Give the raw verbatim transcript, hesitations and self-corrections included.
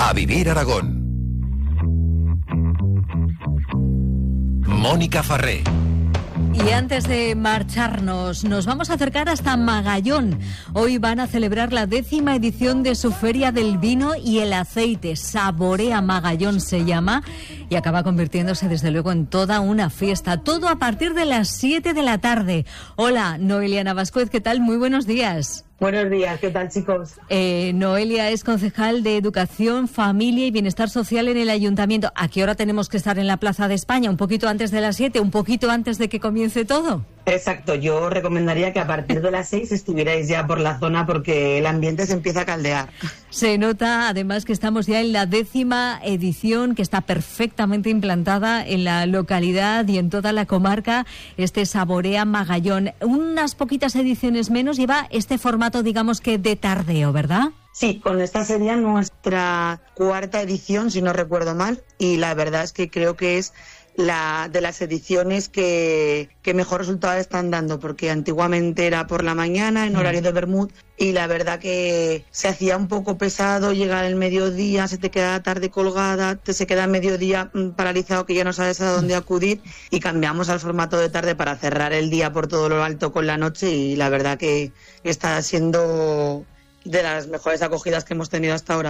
A vivir Aragón. Mónica Farré. Y antes de marcharnos, nos vamos a acercar hasta Magallón. Hoy van a celebrar la décima edición de su Feria del Vino y el Aceite. Saborea Magallón se llama y acaba convirtiéndose desde luego en toda una fiesta. Todo a partir de las siete de la tarde. Hola, Noelia Navascuez, ¿qué tal? Muy buenos días. Buenos días, ¿qué tal, chicos? Eh, Noelia es concejal de Educación, Familia y Bienestar Social en el Ayuntamiento. ¿A qué hora tenemos que estar en la Plaza de España? ¿Un poquito antes de las siete? ¿Un poquito antes de que comience todo? Exacto, yo recomendaría que a partir de las seis estuvierais ya por la zona porque el ambiente se empieza a caldear. Se nota además que estamos ya en la décima edición, que está perfectamente implantada en la localidad y en toda la comarca, este Saborea Magallón. Unas poquitas ediciones menos lleva este formato, digamos que de tardeo, ¿verdad? Sí, con esta sería nuestra cuarta edición, si no recuerdo mal, y la verdad es que creo que es la de las ediciones que, que mejor resultado están dando, porque antiguamente era por la mañana en horario de vermut y la verdad que se hacía un poco pesado llegar el mediodía, se te queda tarde colgada, te se queda el mediodía paralizado que ya no sabes a dónde acudir, y cambiamos al formato de tarde para cerrar el día por todo lo alto con la noche, y la verdad que está siendo de las mejores acogidas que hemos tenido hasta ahora.